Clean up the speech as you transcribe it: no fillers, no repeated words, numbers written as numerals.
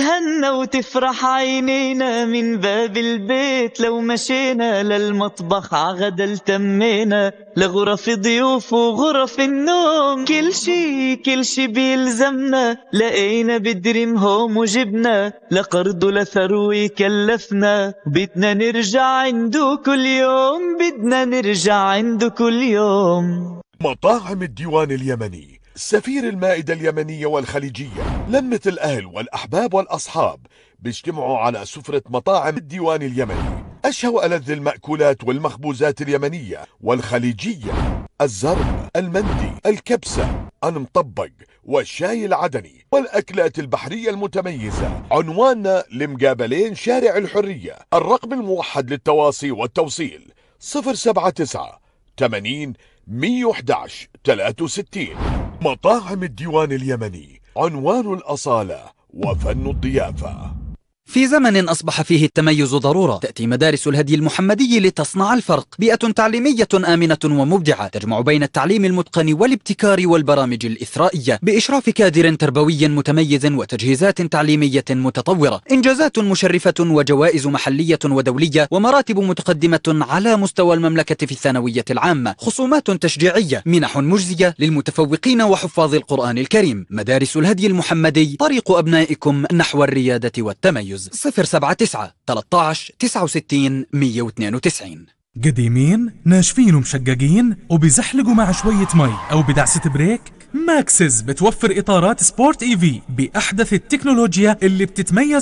نتهنى وتفرح عينينا من باب البيت، لو مشينا للمطبخ عغدا التمينا، لغرف ضيوف وغرف النوم، كل شي بيلزمنا لقينا بدريم هوم وجبنا، لقرض لثروي كلفنا، بدنا نرجع عنده كل يوم، بدنا نرجع عنده كل يوم. مطاعم الديوان اليمني، سفير المائدة اليمنية والخليجية، لمة الأهل والأحباب والأصحاب بيجتمعوا على سفرة مطاعم الديوان اليمني، أشهى وألذ المأكولات والمخبوزات اليمنية والخليجية، الزرب، المندي، الكبسة، المطبق والشاي العدني والأكلات البحرية المتميزة. عنواننا لمقابلين شارع الحرية. الرقم الموحد للتواصي والتوصيل 079 80 111 63. مطاعم الديوان اليمني، عنوان الأصالة وفن الضيافة. في زمن أصبح فيه التميز ضرورة، تأتي مدارس الهدي المحمدي لتصنع الفرق. بيئة تعليمية آمنة ومبدعة تجمع بين التعليم المتقن والابتكار والبرامج الإثرائية، بإشراف كادر تربوي متميز وتجهيزات تعليمية متطورة، إنجازات مشرفة وجوائز محلية ودولية، ومراتب متقدمة على مستوى المملكة في الثانوية العامة، خصومات تشجيعية، منح مجزية للمتفوقين وحفاظ القرآن الكريم. مدارس الهدي المحمدي، طريق أبنائكم نحو الريادة والتميز. 079 13 69 192. قديمين ناشفين ومشققين وبيزحلقوا مع شوية مي أو بدعسة بريك؟ ماكسز بتوفر إطارات سبورت إيفي بأحدث التكنولوجيا اللي بتتميز